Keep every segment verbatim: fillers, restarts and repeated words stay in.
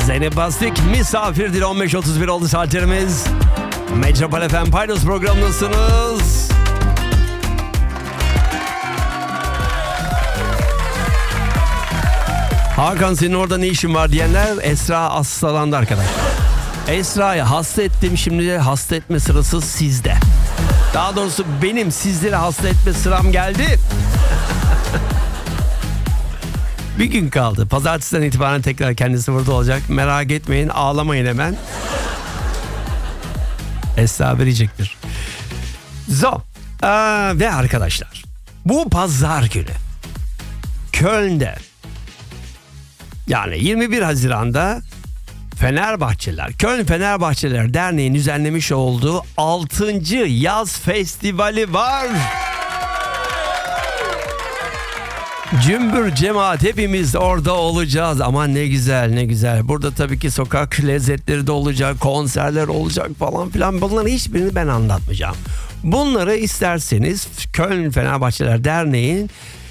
Zeynep Bastık misafirdir. on beş otuz bir oldu saatlerimiz. Metropol F M Paydos programındasınız. Hakan senin orada ne işin var diyenler, Esra hastalandı arkadaşlar. Esra'yı hasta ettim, şimdi hasta etme sırası sizde. Daha doğrusu benim sizleri hasta etme sıram geldi. Bir gün kaldı. Pazartesiden itibaren tekrar kendisi burada olacak. Merak etmeyin, ağlamayın hemen. Esra verecektir. So, ee, ve arkadaşlar, bu pazar günü Köln'de, yani yirmi bir Haziran'da Fenerbahçeliler, Köln Fenerbahçeliler Derneği'nin düzenlemiş olduğu altıncı yaz festivali var. Cümbür cemaat hepimiz orada olacağız. Aman ne güzel, ne güzel. Burada tabii ki sokak lezzetleri de olacak, konserler olacak falan filan. Bunların hiçbirini ben anlatmayacağım. Bunları isterseniz Köln Fenerbahçeliler Derneği'nin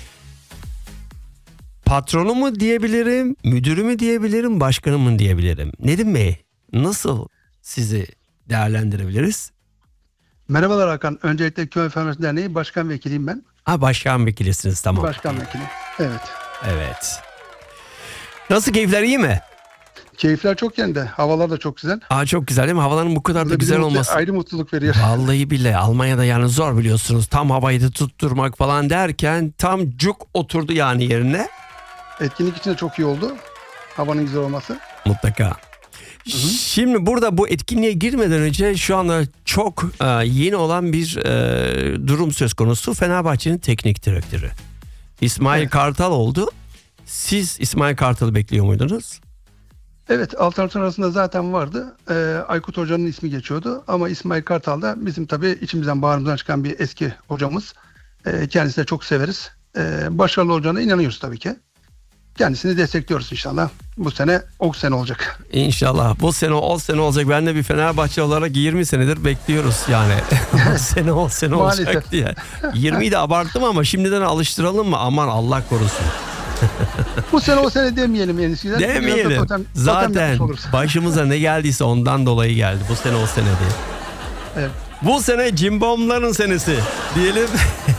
patronu mu diyebilirim, müdürü mü diyebilirim, başkanı mı diyebilirim? Nedim Bey, nasıl sizi değerlendirebiliriz? Merhabalar Hakan. Öncelikle Köln Fenerbahçe Derneği Başkan Vekiliyim ben. Ha, başkan vekilisiniz, tamam. Başkan Vekili, evet. Evet. Nasıl, keyifler iyi mi? Keyifler çok yerinde. Havalar da çok güzel. Aa, çok güzel değil mi? Havaların bu kadar da Burada güzel mutlu, olması. ayrı mutluluk veriyor. Vallahi bile Almanya'da yani zor, biliyorsunuz. Tam havayı da tutturmak falan derken tam cuk oturdu yani yerine. Etkinlik için de çok iyi oldu. Havanın güzel olması. Mutlaka. Hı-hı. Şimdi burada bu etkinliğe girmeden önce şu anda çok e, yeni olan bir e, durum söz konusu. Fenerbahçe'nin teknik direktörü İsmail evet. Kartal oldu. Siz İsmail Kartal'ı bekliyor muydunuz? Evet, alternatif arasında zaten vardı. Ee, Aykut Hoca'nın ismi geçiyordu. Ama İsmail Kartal da bizim tabii içimizden, bağrımızdan çıkan bir eski hocamız. Ee, kendisini de çok severiz. Ee, başarılı olacağına inanıyoruz tabii ki. Kendisini destekliyoruz inşallah. Bu sene o sene olacak. İnşallah. Bu sene o sene olacak. Ben de bir Fenerbahçe olarak yirmi senedir bekliyoruz yani. O sene o sene olacak diye. yirmiyi de abarttım ama şimdiden alıştıralım mı? Aman Allah korusun. Bu sene o sene demeyelim en iyisi. Demeyelim. Totem, Zaten totem başımıza ne geldiyse ondan dolayı geldi. Bu sene o sene diye. Evet. Bu sene cimbomların senesi diyelim.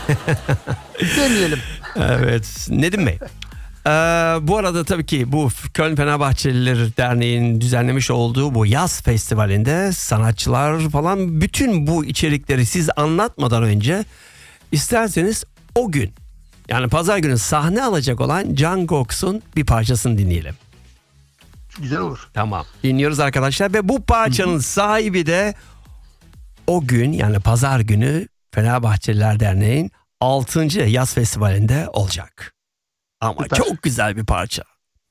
Demeyelim. Evet. Nedim Bey. Ee, bu arada tabii ki bu Köln Fenerbahçeliler Derneği'nin düzenlemiş olduğu bu yaz festivalinde sanatçılar falan, bütün bu içerikleri siz anlatmadan önce isterseniz o gün, yani pazar günü sahne alacak olan Can Cox'un bir parçasını dinleyelim. Güzel olur. Tamam, dinliyoruz arkadaşlar ve bu parçanın sahibi de o gün, yani pazar günü Fenerbahçeliler Derneği'nin altıncı yaz festivalinde olacak. Ama süper. Çok güzel bir parça.